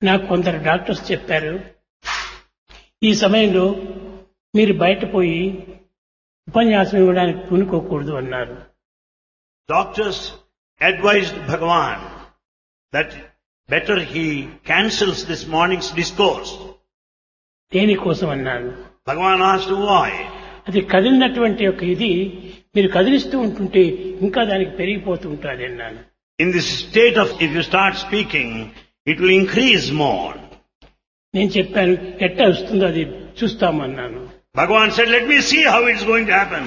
నాకు కొందరు డాక్టర్స్ చెప్పారు, ఈ సమయంలో మీరు బయట పోయి ఉపన్యాసం ఇవ్వడానికి పూనుకోకూడదు అన్నారు. Doctors advised Bhagavan that better he cancels this morning's discourse. దేనికోసం అన్నాను. Bhagavan asked why. అది కదిలినటువంటి ఒక ఇది మీరు కదిలిస్తూ ఉంటుంటే ఇంకా దానికి పెరిగిపోతూ ఉంటుంది అన్నాను. In this state of, if you start speaking, it will increase more. నేను చెప్పాను, ఎట్టా వస్తుందో అది చూస్తామన్నాను. Bhagavan said, let me see how it's going to happen.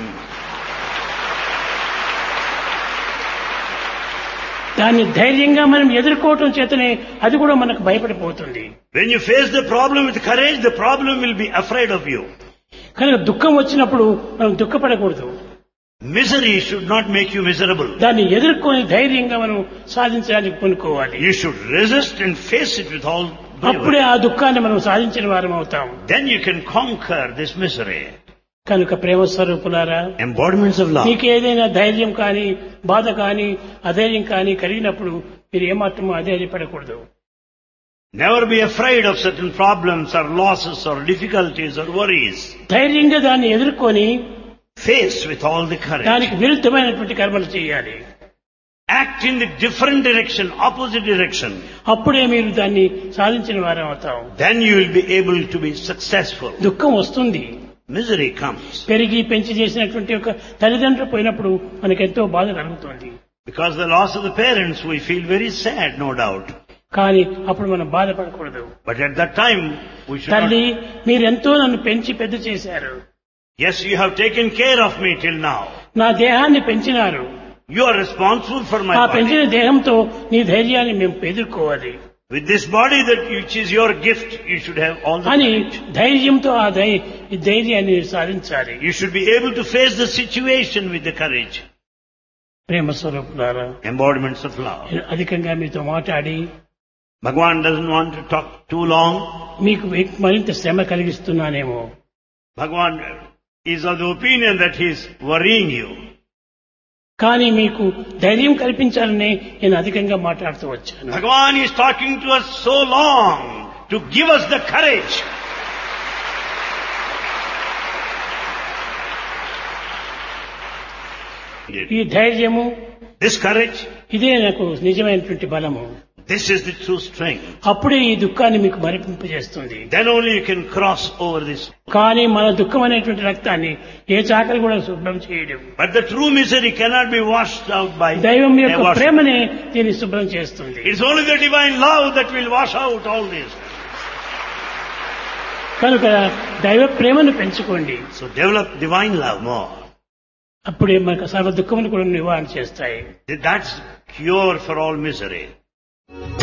దాన్ని ధైర్యంగా మనం ఎదుర్కోవటం చేతనే అది కూడా మనకు భయపడిపోతుంది. When you face the problem with courage, the problem will be afraid of you. కనుక దుఃఖం వచ్చినప్పుడు మనం దుఃఖపడకూడదు. Misery should not make you miserable. దాన్ని ఎదుర్కొని ధైర్యంగా మనం సాధించడానికి పూనుకోవాలి. You should resist and face it with all అప్పుడే bravery. ఆ దుఃఖాన్ని మనం సాధించిన వారం అవుతాం. Then you can conquer this misery. కనుక ప్రేమ స్వరూపులారా, Embodiments of love. మీకు ఏదైనా ధైర్యం కానీ బాధ కానీ అధైర్యం కానీ కలిగినప్పుడు మీరు ఏమాత్రమూ అధైర్యపడకూడదు. Never be afraid of certain problems or losses or difficulties or worries. ధైర్యంగా దాన్ని ఎదుర్కొని Face with all the courage. దానికి విరుద్ధమైనటువంటి కర్మలు చేయాలి. Act in the different direction, opposite direction. అప్పుడే మీరు దాన్ని సాధించిన వారం అవుతాం. Then you will be able to be successful. దుఃఖం వస్తుంది. Misery comes. పెరిగి పెంచి చేసినటువంటి ఒక తల్లిదండ్రులు పోయినప్పుడు మనకెంతో బాధ కలుగుతుంది. Because the loss of the parents, we feel very sad, no doubt. కానీ అప్పుడు మనం బాధపడకూడదు. But at that time, we should తల్లి, not... మీరెంతో నన్ను పెంచి పెద్ద చేశారు. Yes, you have taken care of me till now. నా దేహాన్ని పెంచినారు. You are responsible for my ఆ body. పెంచిన దేహంతో నీ ధైర్యాన్ని మేము ఎదుర్కోవాలి With this body which is your gift, you should have all the అని courage. ధైర్యంతో ఆ ధైర్యాన్ని సాధించాలి. You should be able to face the situation with the courage. ప్రేమ స్వరూపులారా, Embodiments of love. అధికంగా మీతో మాట్లాడి Bhagavan doesn't want to talk too long. మీకు మరింత శ్రమ కలిగిస్తున్నానేమో. Bhagavan is of the opinion that he is worrying you. కానీ మీకు ధైర్యం కల్పించాలని నేను అధికంగా మాట్లాడుతూ వచ్చాను. Bhagavan is talking to us so long to give us the courage. ఈ ధైర్యము, This courage, ఇదే నాకు నిజమైనటువంటి బలము. this is the true strength. అప్పుడే ఈ దుఃఖాన్ని మీకు మరిపింపజేస్తుంది. Then only you can cross over this. కానీ మన దుఃఖం అనేటువంటి రక్తాన్ని ఏ చాకలి కూడా శుభ్రం చేయడం. But the true misery cannot be washed out by దైవం యొక్క a washing. ప్రేమనే దీన్ని శుభ్రం చేస్తుంది. It's only the divine love that will wash out all this. కనుక దైవ ప్రేమను పెంచుకోండి. So develop divine love more. అప్పుడే మనకు సర్వ దుఃఖములు కూడా నివారణ చేస్తాయి. That's cure for all misery.